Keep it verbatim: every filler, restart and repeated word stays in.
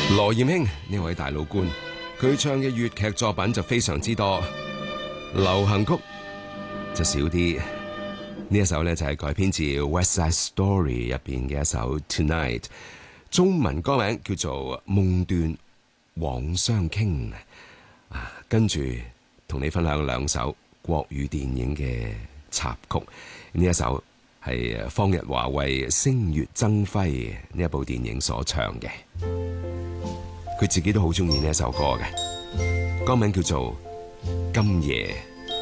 羅艷卿呢位大老倌，佢唱嘅粵劇作品就非常之多，流行曲就少啲。呢一首呢，就係改編自《West Side Story》入邊嘅一首《Tonight》，中文歌名叫做《夢斷往相傾》啊。跟住同你分享兩首國語電影嘅插曲，呢一首係方日華為《星月爭輝》呢一部電影所唱嘅，佢自己都好中意呢一首歌嘅，歌名叫做《今夜》。